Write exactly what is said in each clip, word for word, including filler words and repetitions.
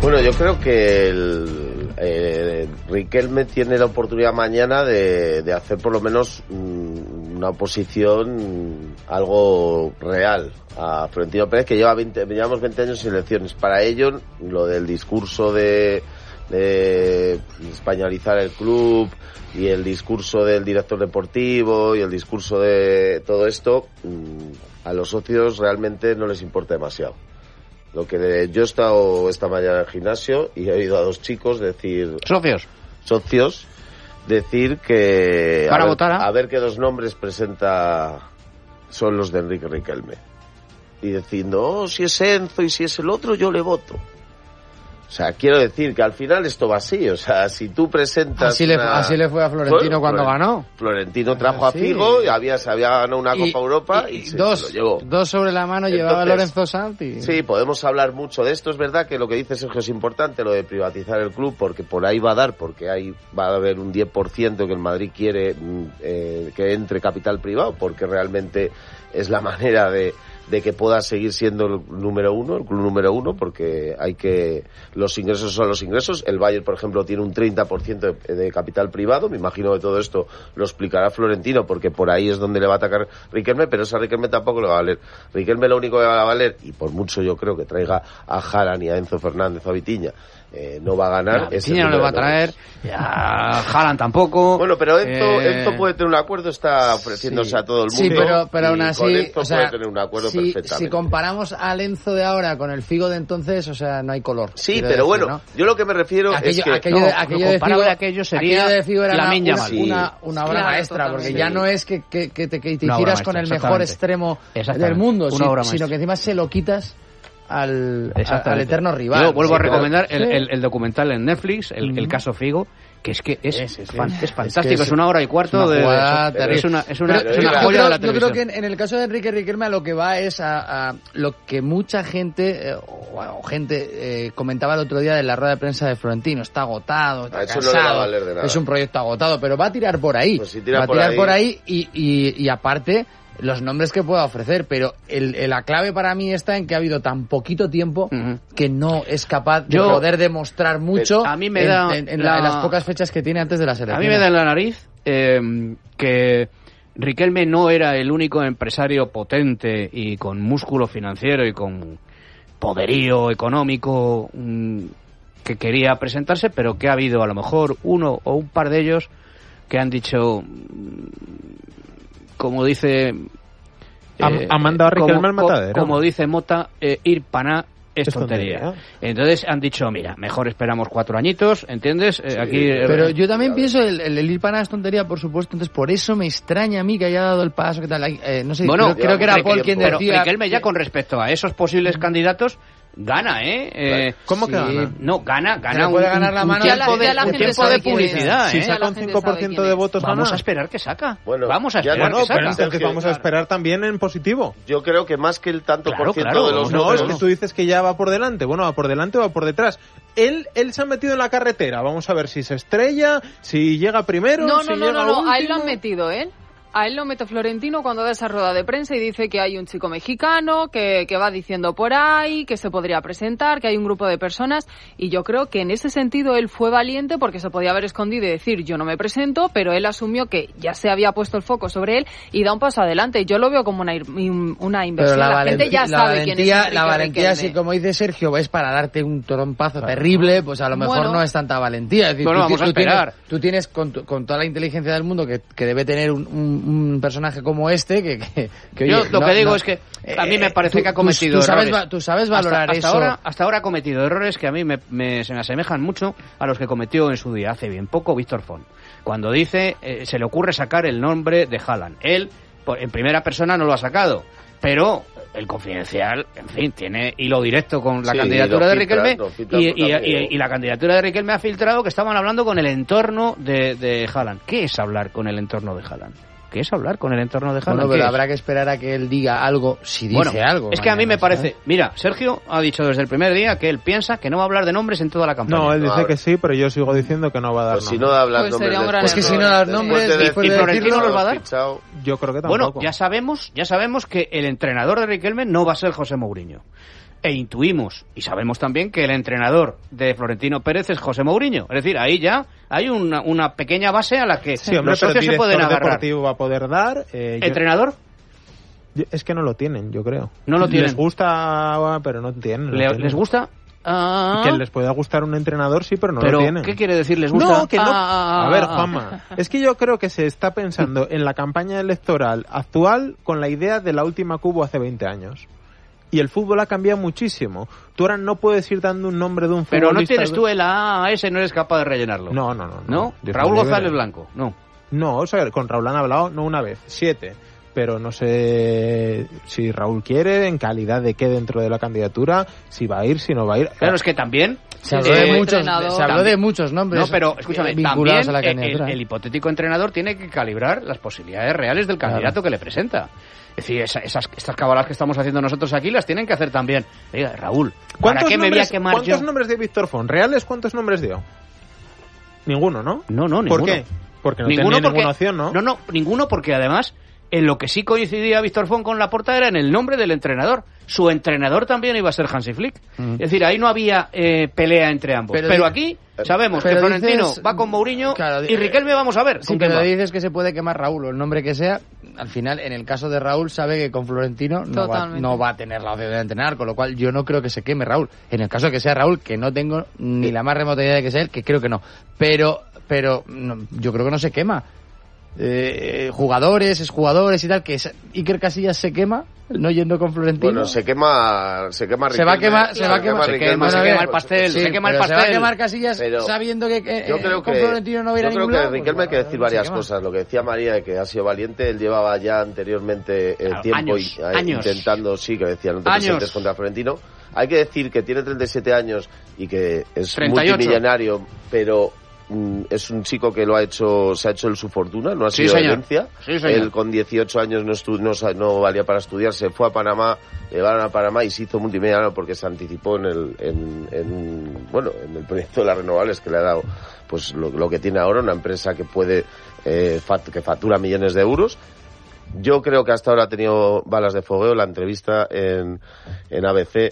Bueno, yo creo que el, eh, Riquelme tiene la oportunidad mañana de, de hacer por lo menos mm, una oposición algo real a Florentino Pérez, que lleva veinte, llevamos veinte años sin elecciones. Para ello, lo del discurso de, de españolizar el club y el discurso del director deportivo y el discurso de todo esto, mm, a los socios realmente no les importa demasiado. Lo que yo he estado esta mañana en el gimnasio y he oído a dos chicos decir... ¿Socios? Socios, decir que... Para a votar, ver, ¿eh? a ver qué dos nombres presenta son los de Enrique Riquelme. Y diciendo, oh, si es Enzo y si es el otro, yo le voto. O sea, quiero decir que al final esto va así. O sea, si tú presentas... Así, le, una... así le fue a Florentino bueno, cuando Florent... ganó. Florentino trajo sí. a Figo y había, se había ganado una y, Copa Europa y, y se, dos, se lo llevó. Dos sobre la mano Entonces, llevaba Lorenzo Santi. Sí, podemos hablar mucho de esto. Es verdad que lo que dice Sergio es importante, lo de privatizar el club, porque por ahí va a dar, porque ahí va a haber un diez por ciento que el Madrid quiere eh, que entre capital privado, porque realmente es la manera de... de que pueda seguir siendo el número uno, el club número uno, porque hay que... los ingresos son los ingresos. El Bayern, por ejemplo, tiene un treinta por ciento de, de capital privado. Me imagino que todo esto lo explicará Florentino, porque por ahí es donde le va a atacar Riquelme, pero esa Riquelme tampoco le va a valer. Riquelme lo único que va a valer, y por mucho yo creo que traiga a Haaland y a Enzo Fernández o a Vitinha, eh, no va a ganar. Ya, Vitinha no le va a traer, ya Haaland tampoco. Bueno, pero Enzo, eh... Enzo puede tener un acuerdo, está ofreciéndose sí. a todo el mundo. Sí, pero, pero aún así, con Enzo o sea, puede tener un acuerdo si, perfectamente. si comparamos al Enzo de ahora con el Figo de entonces, o sea, no hay color. Sí, pero decir, bueno, ¿no? yo lo que me refiero aquello, es que... Aquello, no, aquello de comparable Figo, a aquello sería aquello de Figo era una, Lamine una, Yamal. una, una obra Claro, maestra, porque totalmente. ya no es que, que, que te, que te Una tiras obra con maestra, el mejor exactamente. extremo Exactamente. del mundo, Una si, obra sino maestra. que encima se lo quitas al, a, al eterno rival. Yo vuelvo sí, a recomendar claro. el, Sí. el, el documental en Netflix, el, Mm. el caso Figo, que es que es, Sí, sí, sí. fan- es Es fantástico, que es, es- una hora y cuarto es una de, jugada de terrible. es una es una, Pero es una yo joya creo, de la yo televisión. creo que en, en el caso de Enrique Riquelme a lo que va es a, a lo que mucha gente eh, o, o gente eh, comentaba el otro día de la rueda de prensa de Florentino. Está agotado, está A eso no le va a cansado, valer de nada. es un proyecto agotado, pero va a tirar por ahí. Pues si tira va a por tirar ahí- por ahí y, y, y aparte los nombres que pueda ofrecer, pero el, el- la clave para mí está en que ha habido tan poquito tiempo Ujú. que no es capaz de Yo- poder demostrar mucho A mí me en, da en- en la- la- en las pocas fechas que tiene antes de la selección. A mí me da en la nariz eh, que Riquelme no era el único empresario potente y con músculo financiero y con poderío económico mm, que quería presentarse, pero que ha habido a lo mejor uno o un par de ellos que han dicho, mm, como dice... Han- han mandado a Riquelme al matadero. Como dice Mota, eh, ir paná es, Es tontería. tontería. Entonces han dicho, mira, mejor esperamos cuatro añitos, ¿entiendes? Eh, aquí eh, Pero yo también pienso el, el, el ir para es tontería, por supuesto, entonces por eso me extraña a mí que haya dado el paso, que tal, eh, no sé, Bueno, creo, creo que era Riquelme- Paul quien pero decía... Riquelme ya con respecto a esos posibles candidatos gana, ¿eh? eh ¿Cómo que sí. gana? no, gana, Se gana le un, puede ganar la un mano. tiempo Ya la- de, ya la un gente tiempo sabe de quién es. publicidad, Si ¿eh? saca la un gente cinco por sabe ciento quién de es. votos Vamos gana. a esperar que saca. Bueno, Vamos a ya esperar no, que no, saca. Pero entonces Sergio, vamos a esperar también en positivo. Yo creo que más que el tanto Claro, por ciento claro. de los No, números... es que tú dices que ya va por delante. Bueno, va por delante o va por detrás. Él, él se ha metido en la carretera. Vamos a ver si se estrella, si llega primero, No, si no, no, llega no, no, a él lo último. han metido, ¿eh? A él lo mete Florentino cuando da esa rueda de prensa y dice que hay un chico mexicano que, que va diciendo por ahí, que se podría presentar, que hay un grupo de personas, y yo creo que en ese sentido él fue valiente porque se podía haber escondido y decir yo no me presento, pero él asumió que ya se había puesto el foco sobre él y da un paso adelante. Yo lo veo como una, ir- una inversión. Pero la, la gente valentía, ya la sabe valentía, quién es Enrique la valentía, Riquelme. si como dice Sergio, es para darte un trompazo terrible, pues a lo mejor Bueno. no es tanta valentía. Es decir, Bueno, tú, vamos a tú esperar. Tienes, tú tienes con, tu- con toda la inteligencia del mundo que, que debe tener un, un, un personaje como este, que, que, que, Yo oye, lo no- que digo no- es que a mí me eh, parece tú- que ha tú- cometido tú sabes, errores. va- tú sabes valorar hasta, hasta eso. Ahora, hasta ahora ha cometido errores que a mí me, me- se me asemejan mucho a los que cometió en su día, hace bien poco, Víctor Font. Cuando dice, eh, se le ocurre sacar el nombre de Haaland. Él, por- en primera persona, no lo ha sacado, pero el Confidencial, en fin, tiene hilo directo con la Sí, candidatura lo de filtran, Riquelme lo filtran y, por y- también. y- y la candidatura de Riquelme ha filtrado que estaban hablando con el entorno de, de Haaland. ¿Qué es hablar con el entorno de Haaland? ¿Qué es hablar con el entorno de Haaland? Bueno, ¿Qué pero es? habrá que esperar a que él diga algo, si dice Bueno, algo. es que a mí me mañana, parece... ¿sabes? Mira, Sergio ha dicho desde el primer día que él piensa que no va a hablar de nombres en toda la campaña. No, él No, dice a que ver. sí, pero yo sigo diciendo que no va a dar Pues si nombres. no hablas Pues nombres sería un gran después, Es que si error. no das después nombres, de después ¿Y de Florentino decirlo, los va a dar? fichado, Yo creo que Bueno, tampoco. ya sabemos, ya sabemos que el entrenador de Riquelme no va a ser José Mourinho. E intuimos y sabemos también que el entrenador de Florentino Pérez es José Mourinho. Es decir, ahí ya hay una, una pequeña base a la que sí, hombre, los socios se pueden agarrar. Deportivo va a poder dar. Eh, ¿Entrenador? Yo, es que no lo tienen, yo creo. No lo tienen. Les gusta, pero no tienen. No Le, tienen. ¿Les gusta? Ah. Que les pueda gustar un entrenador, sí, pero no pero, lo tienen. ¿qué quiere decir les gusta? No, que no. Ah. A ver, Juanma, es que yo creo que se está pensando en la campaña electoral actual con la idea de la última que hubo hace veinte años. Y el fútbol ha cambiado muchísimo. Tú ahora no puedes ir dando un nombre de un futbolista. Pero no tienes tú el A a ese, no eres capaz de rellenarlo. No, no, no. ¿No? ¿No? Raúl González Blanco, no. No, o sea, con Raúl han hablado no una vez, siete. Pero no sé si Raúl quiere, en calidad de qué dentro de la candidatura, si va a ir, si no va a ir. Claro, es que también... Se habló, eh, de, muchos, entrenador. se habló de muchos nombres. No, pero escúchame, eh, vinculados también a la el, candidatura. el hipotético entrenador tiene que calibrar las posibilidades reales del candidato claro. que le presenta. Es decir, esa, esas, estas cabalas que estamos haciendo nosotros aquí las tienen que hacer también. Oiga, Raúl, ¿para qué me voy a quemar ¿cuántos yo? nombres de Víctor Font? ¿Reales cuántos nombres dio? Ninguno, ¿no? No, no, ninguno. ¿Por qué? Porque no ninguno tenía porque, ninguna opción, ¿no? No, no, ninguno porque además en lo que sí coincidía Víctor Font con Laporta era en el nombre del entrenador. Su entrenador también iba a ser Hansi Flick. Mm. Es decir, ahí no había eh, pelea entre ambos. Pero, pero aquí sabemos pero que Florentino dices, va con Mourinho claro, y Riquelme vamos a ver. Sí, pero dices que se puede quemar Raúl o el nombre que sea. Al final, en el caso de Raúl, sabe que con Florentino no va, no va a tener la opción de entrenar, con lo cual yo no creo que se queme Raúl. En el caso de que sea Raúl, que no tengo ni la más remota idea de que sea él, que creo que no. Pero, pero no, yo creo que no se quema. Eh, jugadores, exjugadores y tal, que Iker Casillas se quema no yendo con Florentino. Bueno, se quema, se quema Se va a quemar, se va a quemar, se quema, se quema el pastel, sí, se quema el pastel. Se va a quemar Casillas pero sabiendo que eh, yo creo con que, Florentino no va a ir a ningún lado. Yo creo que Riquelme hay que decir varias cosas. Lo que decía María, de que ha sido valiente, él llevaba ya anteriormente el claro, tiempo años, y, años. intentando, sí, que decía, no te años. presentes contra Florentino. Hay que decir que tiene treinta y siete años y que es treinta y ocho multimillonario, pero es un chico que lo ha hecho, se ha hecho el su fortuna, no ha sí, sido señor. herencia. Sí, él con dieciocho años no, estu no, no valía para estudiar, se fue a Panamá, le llevaron a Panamá y se hizo multimillonario porque se anticipó en el, en, en, bueno, en el proyecto de las renovables que le ha dado pues lo, lo que tiene ahora, una empresa que puede eh, fat que factura millones de euros. Yo creo que hasta ahora ha tenido balas de fogueo. La entrevista en, en A B C,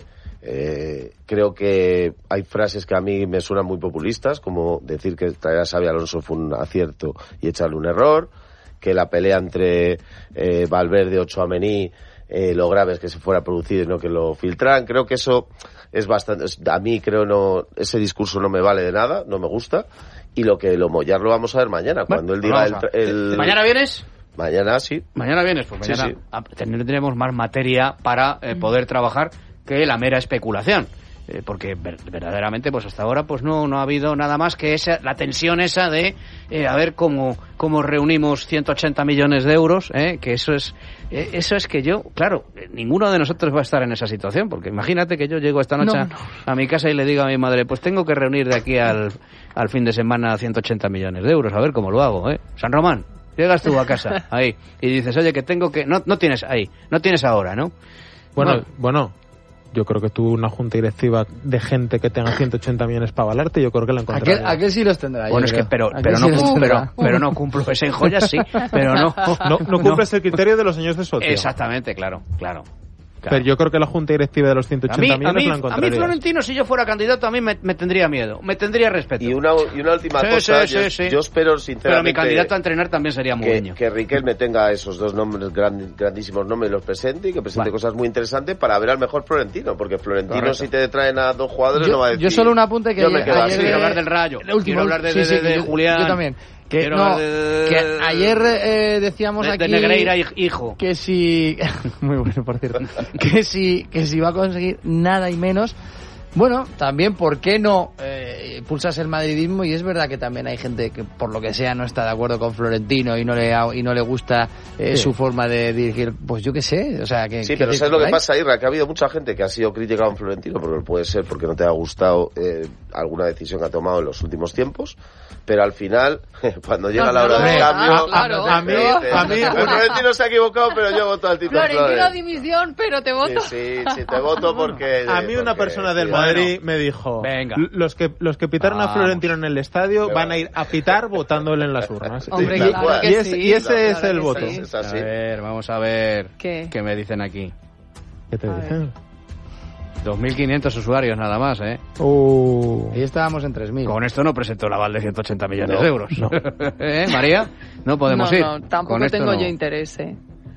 Eh, creo que hay frases que a mí me suenan muy populistas, como decir que traer a Xabi Alonso fue un acierto y echarle un error, que la pelea entre eh, Valverde o Tchouaméni, eh, lo grave es que se fuera a producir y no que lo filtran. Creo que eso es bastante, a mí creo no, ese discurso no me vale de nada, no me gusta, y lo que lo mollar lo vamos a ver mañana, bueno, cuando él diga el, el... ¿Mañana vienes? Mañana sí. Mañana vienes, pues mañana sí, sí. tendremos más materia para eh, poder trabajar que la mera especulación, eh, porque ver, verdaderamente pues hasta ahora pues no no ha habido nada más que esa la tensión esa de eh, a ver cómo cómo reunimos ciento ochenta millones de euros, eh, que eso es eh, eso es que yo, claro, eh, ninguno de nosotros va a estar en esa situación, porque imagínate que yo llego esta noche no, no. a mi casa y le digo a mi madre, pues tengo que reunir de aquí al al fin de semana ciento ochenta millones de euros, a ver cómo lo hago, eh. San Román, llegas tú a casa ahí y dices, oye, que tengo que no no tienes ahí, no tienes ahora, ¿no? Bueno, bueno, bueno. Yo creo que tú, una junta directiva de gente que tenga ciento ochenta millones para avalarte, yo creo que la encontrarás. ¿A qué, ¿A qué sí los tendrá? Bueno, es que, pero, pero, no, sí pero, pero no cumplo ese en joyas, sí, pero no. No, no cumples no. el criterio de los señores de socio. Exactamente, claro, claro. Claro. Pero yo creo que la junta directiva de los ciento ochenta millones a mí, la encontraría. A mí Florentino, si yo fuera candidato, a mí me, me tendría miedo, me tendría respeto. Y una, y una última sí, cosa, sí, yo, sí, sí. yo espero sinceramente... Pero mi candidato a entrenar también sería Mourinho. Que, que Riquelme tenga esos dos nombres, gran, grandísimos nombres, y los presente, y que presente bueno. cosas muy interesantes para ver al mejor Florentino, porque Florentino, Correcto. si te traen a dos jugadores, yo, no va a decir... Yo solo un apunte que... Yo me quedo ayer, así. Quiero hablar del Rayo, el último, quiero hablar de, sí, de, sí, de, de yo, Julián... Yo también. Que, no, de, que ayer eh, decíamos de, aquí... De Negreira, hijo. Que si... Muy bueno, por cierto. que si que si va a conseguir nada y menos... Bueno, también, ¿por qué no eh, pulsas el madridismo? Y es verdad que también hay gente que, por lo que sea, no está de acuerdo con Florentino y no le y no le gusta eh, sí. su forma de dirigir. Pues yo qué sé, o sea... que Sí, pero ¿sabes lo que pasa, Irra? Que ha habido mucha gente que ha sido crítica con Florentino, porque puede ser porque no te ha gustado eh, alguna decisión que ha tomado en los últimos tiempos, pero al final, cuando llega no, la hora no, del cambio... Ah, claro. A mí... A mí Florentino se ha equivocado, pero yo voto al Tito Florentino Flores. dimisión, pero te voto. Sí, sí, sí, te voto porque... A mí una porque, persona del sí, Madrid bueno. me dijo, venga. los que los que pitaron Vamos. a Florentino en el estadio Pero van a ir a pitar votándole en las urnas. Hombre, Sí, claro que y ese, sí, y ese claro es que el sí. voto. Es así. A ver, vamos a ver ¿Qué? qué me dicen aquí. ¿Qué te A dicen? dos mil quinientos usuarios nada más, ¿eh? Uh, ahí estábamos en tres mil. Con esto no presentó el aval de ciento ochenta millones no, de euros. No. ¿Eh, María? No podemos no, ir. No, tampoco Con tengo no. yo interés, ¿eh?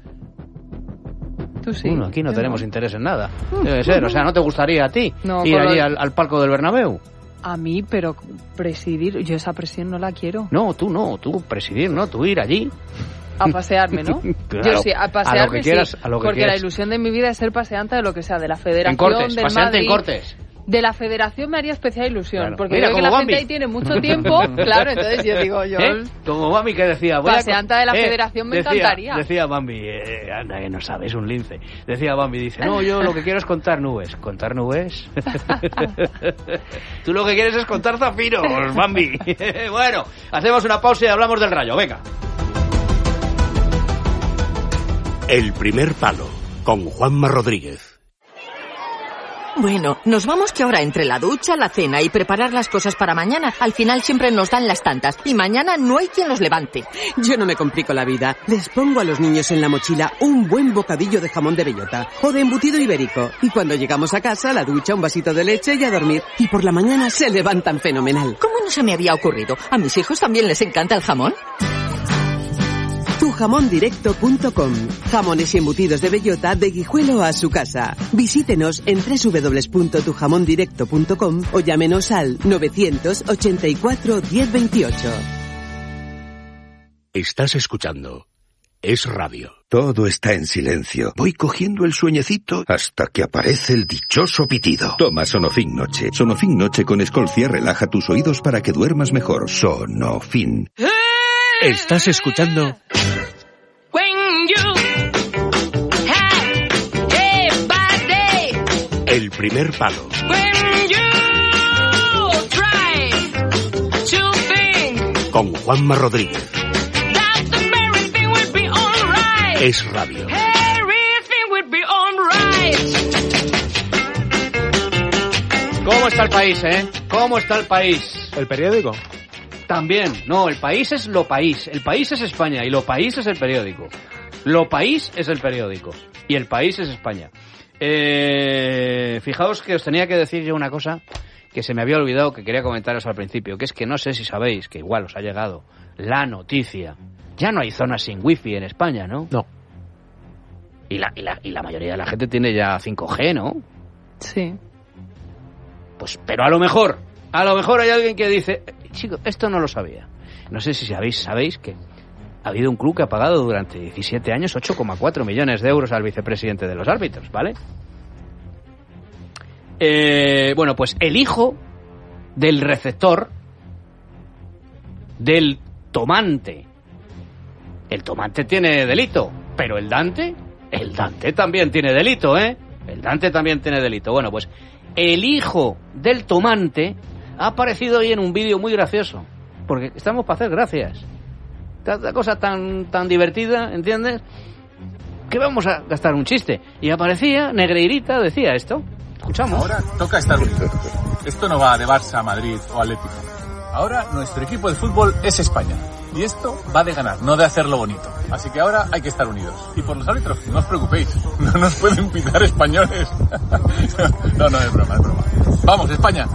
Tú sí. Bueno, aquí no yo tenemos no. interés en nada. Debe ser, o sea, ¿no te gustaría a ti No, ir con allí lo- al, al palco del Bernabéu? A mí, pero presidir, yo esa presión no la quiero. No, tú no, tú presidir, ¿no? Tú ir allí. A pasearme, ¿no? Claro, Yo sí, a pasearme a lo que quieras, sí, a lo que porque quieras. la ilusión de mi vida es ser paseante de lo que sea, de la Federación, En Cortes, del paseante Madrid. en Cortes. De la Federación me haría especial ilusión, Claro. porque Mira, veo que como la Bambi. gente ahí tiene mucho tiempo, claro, entonces yo digo, yo... ¿Eh? Como Bambi que decía... Voy a Paseanta de la eh, Federación me decía, encantaría. Decía Bambi, eh, anda que no sabes, un lince. Decía Bambi, dice, no, yo lo que quiero es contar nubes. ¿Contar nubes? Tú lo que quieres es contar zafiros, Bambi. Bueno, hacemos una pausa y hablamos del Rayo, venga. El primer palo, con Juanma Rodríguez. Bueno, nos vamos que ahora entre la ducha, la cena y preparar las cosas para mañana, al final siempre nos dan las tantas y mañana no hay quien los levante. Yo no me complico la vida. Les pongo a los niños en la mochila un buen bocadillo de jamón de bellota o de embutido ibérico. Y cuando llegamos a casa, la ducha, un vasito de leche y a dormir. Y por la mañana se levantan fenomenal. ¿Cómo no se me había ocurrido? ¿A mis hijos también les encanta el jamón? tu jamón directo punto com. Jamones y embutidos de bellota de Guijuelo a su casa. Visítenos en doble u doble u doble u punto tu jamón directo punto com o llámenos al novecientos ochenta y cuatro diez veintiocho. Estás escuchando Es Radio. Todo está en silencio. Voy cogiendo el sueñecito hasta que aparece el dichoso pitido. Toma Sonofin Noche. Sonofin Noche con Escolcia relaja tus oídos para que duermas mejor. Sonofin. Estás escuchando El primer palo. Con Juanma Rodríguez. Es Radio. ¿Cómo está el país, eh? ¿Cómo está el país? ¿El periódico? También. No, el país es lo país. El país es España y lo país es el periódico. Lo país es el periódico y el país es España. Eh, fijaos que os tenía que decir yo una cosa que se me había olvidado, que quería comentaros al principio, que es que no sé si sabéis, que igual os ha llegado la noticia. Ya no hay zonas sin wifi en España, ¿no? No. Y la, y la, y la mayoría de la gente tiene ya cinco G, ¿no? Sí. Pues, pero a lo mejor, a lo mejor hay alguien que dice, chico, esto no lo sabía. No sé si sabéis, sabéis que ha habido un club que ha pagado durante diecisiete años ocho coma cuatro millones de euros al vicepresidente de los árbitros, ¿vale? Eh, bueno, pues el hijo del receptor del tomante. El tomante tiene delito, pero el Dante, el Dante también tiene delito, ¿eh? El Dante también tiene delito. Bueno, pues el hijo del tomante ha aparecido hoy en un vídeo muy gracioso, porque estamos para hacer gracias. Tanta cosa tan tan divertida, ¿entiendes? Que vamos a gastar un chiste. Y aparecía, Negreirita decía esto. Escuchamos. Ahora toca estar unidos. Esto no va de Barça, Madrid o Atlético. Ahora nuestro equipo de fútbol es España. Y esto va de ganar, no de hacerlo bonito. Así que ahora hay que estar unidos. Y por los árbitros, no os preocupéis. No nos pueden pitar españoles. No, no, es broma, es broma. ¡Vamos, España!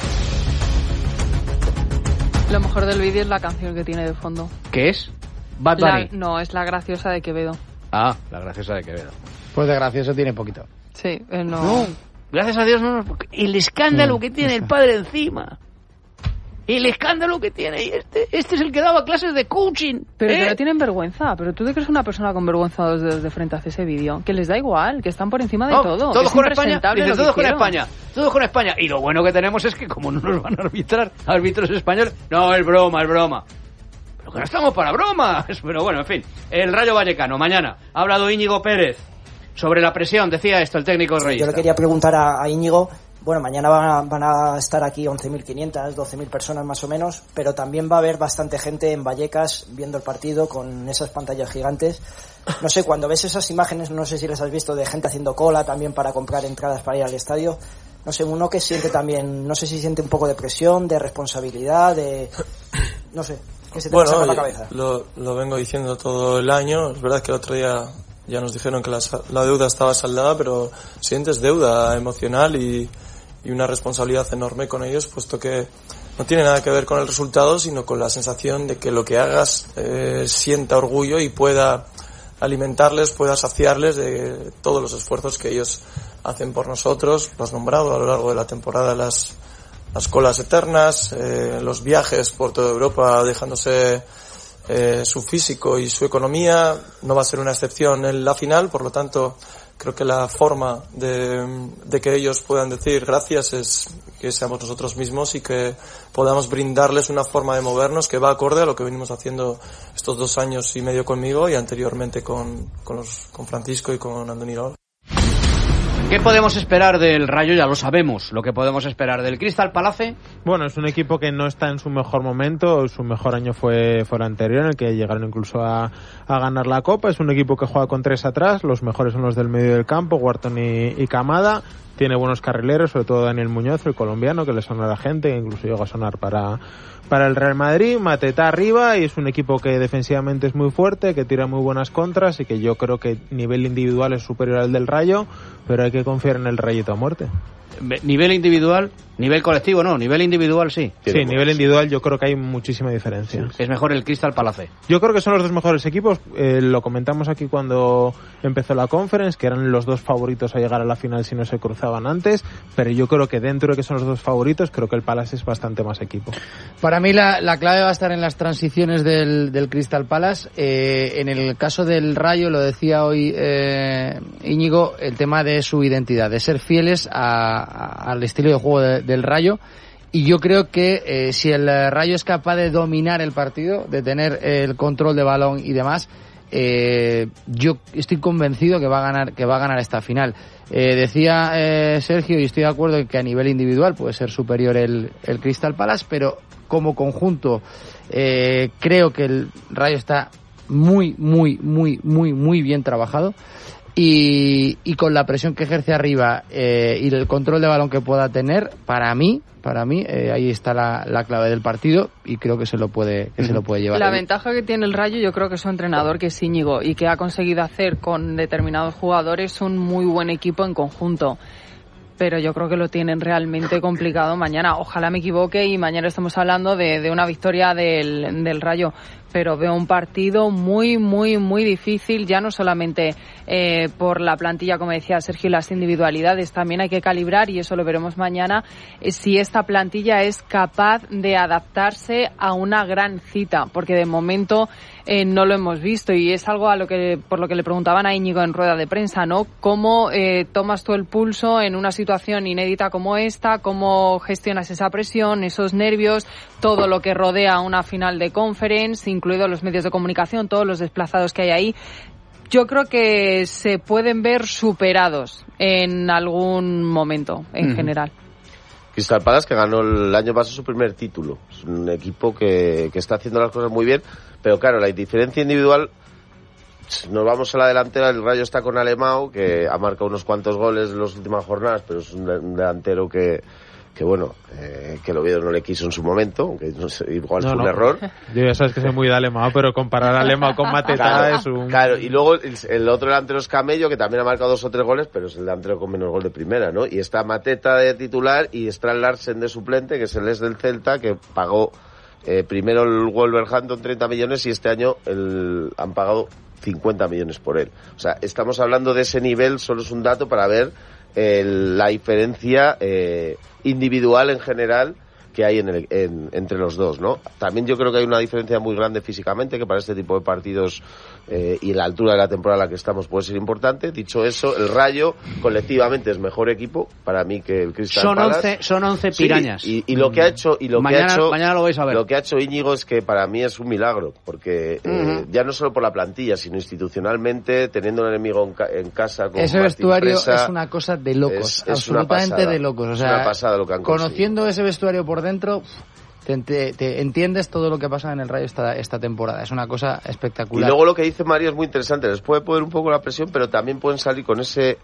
Lo mejor del vídeo es la canción que tiene de fondo. ¿Qué es? Bad La- Bunny. no, es la graciosa de Quevedo. Ah, la graciosa de Quevedo. Pues de gracioso tiene poquito. Sí, eh, no... No, gracias a Dios no. Porque el escándalo que tiene el padre encima. El escándalo que tiene. Y este, este es el que daba clases de coaching. Pero ¿eh? que no tienen vergüenza. Pero tú te crees una persona con vergüenza dos dedos de frente hace ese vídeo. Que les da igual, que están por encima de No, todo. que Todos es con España. impresentable Dices, lo que todos con hicieron. España. Todos con España. Y lo bueno que tenemos es que como no nos van a arbitrar árbitros españoles. No, es broma, es broma. Pero que no estamos para bromas. Pero bueno, en fin. El Rayo Vallecano. Mañana ha hablado Íñigo Pérez sobre la presión. Decía esto el técnico reyista. Yo le quería preguntar a, a Íñigo. Bueno, mañana van a, van a estar aquí once mil quinientas, doce mil personas más o menos, pero también va a haber bastante gente en Vallecas viendo el partido con esas pantallas gigantes. No sé, cuando ves esas imágenes, no sé si las has visto, de gente haciendo cola también para comprar entradas para ir al estadio. No sé, uno que siente también, no sé si siente un poco de presión, de responsabilidad, de... no sé, que se te bueno, pasa por la cabeza. Lo, lo vengo diciendo todo el año. Es verdad que el otro día ya nos dijeron que la, la deuda estaba saldada, pero sientes deuda emocional y, y una responsabilidad enorme con ellos, puesto que no tiene nada que ver con el resultado, sino con la sensación de que lo que hagas eh, sienta orgullo y pueda alimentarles, pueda saciarles de todos los esfuerzos que ellos hacen por nosotros. Lo has nombrado a lo largo de la temporada, las, las colas eternas, eh, los viajes por toda Europa dejándose eh, su físico y su economía. No va a ser una excepción en la final, por lo tanto creo que la forma de, de que ellos puedan decir gracias es que seamos nosotros mismos y que podamos brindarles una forma de movernos que va acorde a lo que venimos haciendo estos dos años y medio conmigo y anteriormente con, con, los, con Francisco y con Andoni Iraola. ¿Qué podemos esperar del Rayo? Ya lo sabemos. Lo que podemos esperar del Crystal Palace. Bueno, es un equipo que no está en su mejor momento. Su mejor año fue, fue el anterior, en el que llegaron incluso a, a ganar la Copa. Es un equipo que juega con tres atrás. Los mejores son los del medio del campo, Wharton y, y Kamada. Tiene buenos carrileros, sobre todo Daniel Muñoz, el colombiano, que le suena a la gente, que incluso llegó a sonar para, para el Real Madrid. Mateta arriba, y es un equipo que defensivamente es muy fuerte, que tira muy buenas contras y que yo creo que nivel individual es superior al del Rayo, pero hay que confiar en el Rayito a muerte. Nivel individual, nivel colectivo no, nivel individual sí. Sí, nivel individual yo creo que hay muchísima diferencia. Sí, es mejor el Crystal Palace. Yo creo que son los dos mejores equipos, eh, lo comentamos aquí cuando empezó la Conference, que eran los dos favoritos a llegar a la final si no se cruzaban antes, pero yo creo que dentro de que son los dos favoritos, creo que el Palace es bastante más equipo. Para mí la, la clave va a estar en las transiciones del, del Crystal Palace. Eh, en el caso del Rayo, lo decía hoy eh, Íñigo, el tema de su identidad, de ser fieles a al estilo de juego de, del Rayo, y yo creo que eh, si el Rayo es capaz de dominar el partido, de tener el control de balón y demás, eh, yo estoy convencido que va a ganar que va a ganar esta final. Eh, decía eh, Sergio, y estoy de acuerdo en que a nivel individual puede ser superior el, el Crystal Palace, pero como conjunto eh, creo que el Rayo está muy, muy, muy, muy, muy bien trabajado. Y, y con la presión que ejerce arriba eh, y el control de balón que pueda tener, para mí, para mí eh, ahí está la, la clave del partido, y creo que se lo puede que se lo puede llevar. La ventaja que tiene el Rayo, yo creo que su entrenador, que es Íñigo, y que ha conseguido hacer con determinados jugadores un muy buen equipo en conjunto. Pero yo creo que lo tienen realmente complicado mañana. Ojalá me equivoque y mañana estemos hablando de, de una victoria del, del Rayo. Pero veo un partido muy, muy, muy difícil, ya no solamente eh, por la plantilla, como decía Sergio, y las individualidades. También hay que calibrar, y eso lo veremos mañana, eh, si esta plantilla es capaz de adaptarse a una gran cita, porque de momento eh, no lo hemos visto, y es algo a lo que por lo que le preguntaban a Íñigo en rueda de prensa, ¿no? ¿Cómo eh, tomas tú el pulso en una situación inédita como esta? ¿Cómo gestionas esa presión, esos nervios, todo lo que rodea una final de Conference, incluidos los medios de comunicación, todos los desplazados que hay ahí? Yo creo que se pueden ver superados en algún momento, en mm. general. Crystal Palace, que ganó el año pasado su primer título. Es un equipo que, que está haciendo las cosas muy bien, pero claro, la diferencia individual, nos vamos a la delantera, el Rayo está con Alemão, que ha marcado unos cuantos goles en las últimas jornadas, pero es un delantero que... que bueno, eh, que el Oviedo no le quiso en su momento, aunque no sé, igual no, fue no. un error. Yo ya sabes que soy muy de Alemão, pero comparar a Alemão con Mateta claro, es un... Claro, y luego el, el otro delantero es Camello, que también ha marcado dos o tres goles, pero es el delantero con menos gol de primera, ¿no? Y está Mateta de titular y está Larsen de suplente, que es el ex del Celta, que pagó eh, primero el Wolverhampton treinta millones y este año el, han pagado cincuenta millones por él. O sea, estamos hablando de ese nivel, solo es un dato para ver el, la diferencia eh, individual en general que hay en el, en, entre los dos, ¿no? También yo creo que hay una diferencia muy grande físicamente, que para este tipo de partidos eh, y la altura de la temporada en la que estamos puede ser importante. Dicho eso, el Rayo colectivamente es mejor equipo para mí que el Crystal son Palace. once, son once pirañas. Sí, y, y lo que ha hecho y lo mañana, que ha hecho mañana lo vais a ver. Lo que ha hecho Íñigo es que para mí es un milagro, porque uh-huh. eh, ya no solo por la plantilla, sino institucionalmente, teniendo un enemigo en, ca- en casa como ese Martín vestuario Presa, es una cosa de locos, es, es absolutamente pasada, de locos. O sea, es una pasada lo que han conociendo conseguido. Ese vestuario por dentro, te, te, te entiendes todo lo que pasa en el Rayo esta, esta temporada. Es una cosa espectacular. Y luego lo que dice Mario es muy interesante. Les puede poner un poco la presión, pero también pueden salir con ese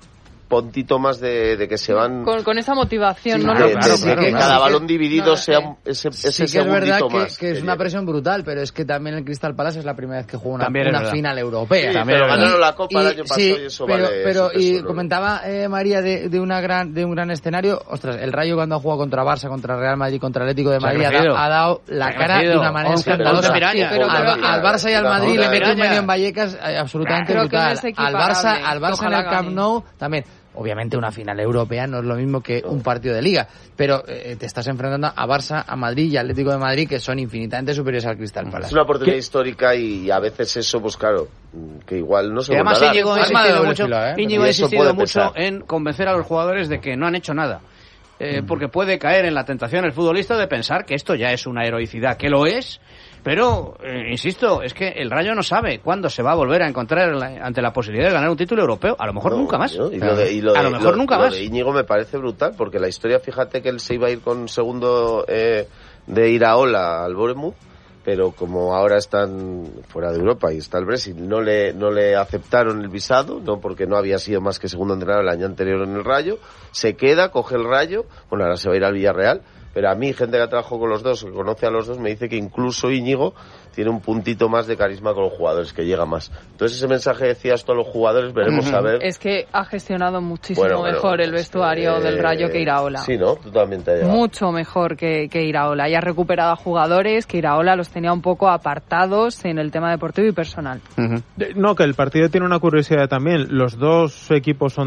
puntito más de, de que se van... Con, con esa motivación, sí, ¿no? De, Claro, de, claro, de que claro. cada balón dividido no, sea no, ese, ese sí que segundito es verdad que, más. que es una presión brutal, pero es que también el Crystal Palace es la primera vez que juega una, una final europea. Sí, pero ganaron la Copa el año pasado sí, y eso pero, vale. Pero, eso, y eso, comentaba eh, María de, de, una gran, de un gran escenario. Ostras, el Rayo cuando ha jugado contra Barça, contra Real Madrid, contra Atlético de Madrid, ha, ha dado la cara de una manera escandalosa. Sí, al, al Barça y al Madrid le mete un medio en Vallecas eh, absolutamente creo brutal. No es al Barça, al Barça en el Camp gane. Nou también. Obviamente una final europea no es lo mismo que un partido de liga, pero eh, te estás enfrentando a Barça, a Madrid y Atlético de Madrid, que son infinitamente superiores al Crystal Palace. Es una oportunidad ¿Qué? histórica y a veces eso, pues claro, que igual no se y además Íñigo ha insistido mucho, filo, ¿eh? Íñigo ha insistido mucho en convencer a los jugadores de que no han hecho nada. Eh, mm. Porque puede caer en la tentación el futbolista de pensar que esto ya es una heroicidad, que lo es. Pero, eh, insisto, es que el Rayo no sabe cuándo se va a volver a encontrar la, ante la posibilidad de ganar un título europeo. A lo mejor no, nunca más. No, y lo de, y lo a de, lo mejor lo, nunca lo más. Lo de Íñigo me parece brutal, porque la historia, fíjate que él se iba a ir con segundo eh, de Iraola al Bournemouth, pero como ahora están fuera de Europa y está el Brexit, no le, no le aceptaron el visado, no porque no había sido más que segundo entrenador el año anterior en el Rayo, se queda, coge el Rayo, bueno, ahora se va a ir al Villarreal. Pero a mí, gente que ha trabajado con los dos, que conoce a los dos, me dice que incluso Íñigo tiene un puntito más de carisma con los jugadores, que llega más. Entonces ese mensaje decías tú a los jugadores, veremos uh-huh. a ver. Es que ha gestionado muchísimo bueno, mejor bueno, el vestuario eh, del Rayo que Iraola. Sí, ¿no? Tú también te ha llegado. Mucho mejor que, que Iraola. Y ha recuperado a jugadores que Iraola los tenía un poco apartados en el tema deportivo y personal. Uh-huh. No, que el partido tiene una curiosidad también. Los dos equipos son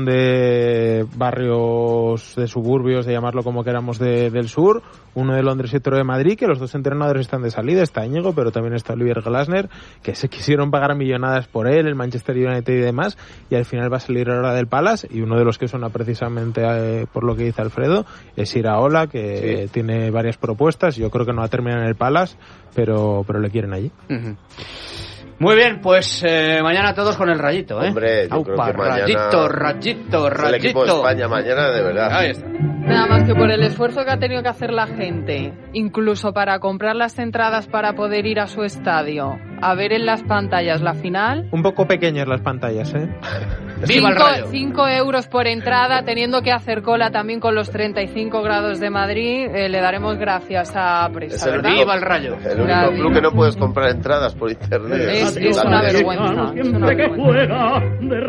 de barrios, de suburbios, de llamarlo como queramos, de, del sur. Uno de Londres y otro de Madrid, que los dos entrenadores están de salida. Está Íñigo, pero también está Oliver Glasner, que se quisieron pagar millonadas por él, el Manchester United y demás, y al final va a salir ahora del Palace, y uno de los que suena precisamente eh, por lo que dice Alfredo es Iraola, que sí. tiene varias propuestas. Yo creo que no va a terminar en el Palace, pero, pero le quieren allí. Uh-huh. Muy bien, pues eh, mañana todos con el Rayito, ¿eh? Hombre, yo Aupa, creo que mañana... Rayito, Rayito, Rayito. El equipo de España mañana, de verdad. Ahí está. Nada más que por el esfuerzo que ha tenido que hacer la gente, incluso para comprar las entradas para poder ir a su estadio, a ver en las pantallas la final. Un poco pequeñas las pantallas, ¿eh? ¡Viva el Rayo! cinco euros por entrada, teniendo que hacer cola también con los treinta y cinco grados de Madrid. Eh, le daremos gracias a Presa, es el ¿verdad? único, ¡Viva el Rayo! El único Gracias. club que no puedes comprar entradas por internet. Es, es una vergüenza. Es una vergüenza.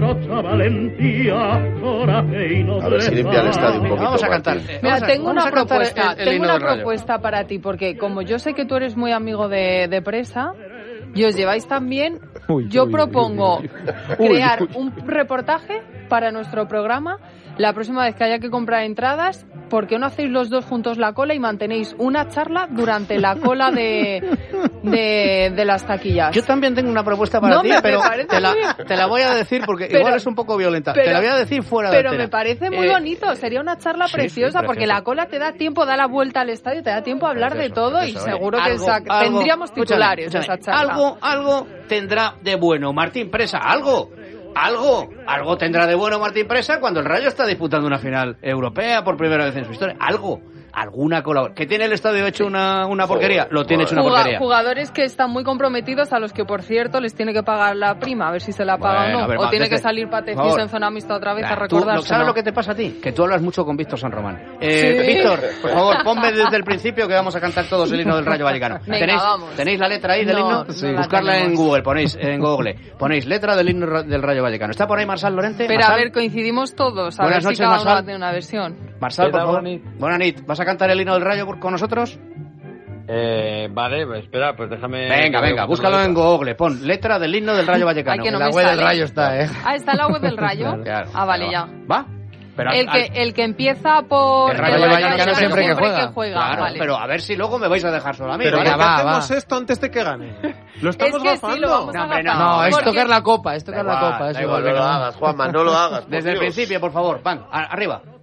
A ver si limpia el estadio un poquito. Vamos a cantar. Mira, vamos a, tengo vamos una a cantar propuesta, el, el tengo una Rayo. propuesta para ti, porque como yo sé que tú eres muy amigo de, de Presa y os lleváis también, uy, yo uy, propongo uy, uy. crear Uy, uy. un reportaje para nuestro programa. La próxima vez que haya que comprar entradas, ¿por qué no hacéis los dos juntos la cola y mantenéis una charla durante la cola de, de, de las taquillas? Yo también tengo una propuesta para no, ti, me, pero me te, la, te la voy a decir porque pero, igual es un poco violenta. Pero, te la voy a decir fuera de Pero antena. me parece muy eh, bonito, sería una charla sí, preciosa sí, porque precioso. la cola te da tiempo, da la vuelta al estadio, te da tiempo a hablar Precioso, de todo precioso, y seguro oye, que algo, esa, algo, tendríamos titulares escúchame, de esa escúchame, charla. Algo, algo tendrá de bueno Martín Presa, algo. Algo, algo tendrá de bueno Martín Presa cuando el Rayo está disputando una final europea por primera vez en su historia. Algo, alguna colaboración. ¿Que tiene el estadio hecho una, una porquería? Lo tiene hecho una Juga, porquería. Jugadores que están muy comprometidos, a los que, por cierto, les tiene que pagar la prima, a ver si se la paga Bueno, o no. ver, o va, tiene desde, que salir Patecis en zona mixta otra vez nah, a recordárselo. ¿Sabes lo que te pasa a ti? Que tú hablas mucho con Víctor San Román. Eh, ¿Sí? Víctor, por favor, ponme desde el principio que vamos a cantar todos el himno del Rayo Vallecano. Venga, ¿Tenéis, vamos. ¿Tenéis la letra ahí del no, himno? No sí. la Buscarla tenemos. en Google, ponéis en Google. Ponéis letra del himno del Rayo Vallecano. ¿Está por ahí Marsal Lorente? Pero Marsal. a ver, coincidimos todos, a Buenas ver noches, si cada Marsal. uno tiene una versión. Marsal, por favor. Buenas Buenas noches. ¿Vas a cantar el himno del Rayo con nosotros? Eh, vale, pues espera, pues déjame... Venga, venga, búscalo en Google. Pon letra del himno del Rayo Vallecano. Ay, que no la me web sale. del Rayo está, ¿eh? Ah, está la web del Rayo. Claro, ah, vale, ya. ya. ¿Va? Pero el, al, que, el que empieza por... El Rayo Vallecano siempre que juega. Que juega. Claro, Vale. pero a ver si luego me vais a dejar solo a mí. Pero ¿vale? ¿por qué va, hacemos va. esto antes de que gane? Lo estamos es que gafando. sí, lo vamos No, a hombre, gafar. No, es Porque- tocar la copa, es tocar Da la igual, copa. da Es igual, igual, No lo venga. hagas, Juanma, no lo hagas. por Desde el Dios. principio, por favor. Van, a- arriba.